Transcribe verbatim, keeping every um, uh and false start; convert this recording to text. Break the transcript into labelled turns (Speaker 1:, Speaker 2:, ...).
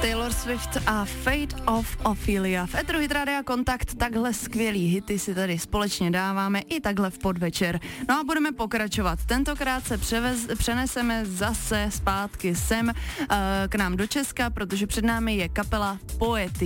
Speaker 1: Taylor Swift a Fate of Ophelia. V éteru Hit Rádia Kontakt takhle skvělý hity si tady společně dáváme i takhle v podvečer. No a budeme pokračovat. Tentokrát se převez, přeneseme zase zpátky sem uh, k nám do Česka, protože před námi je kapela Poetic.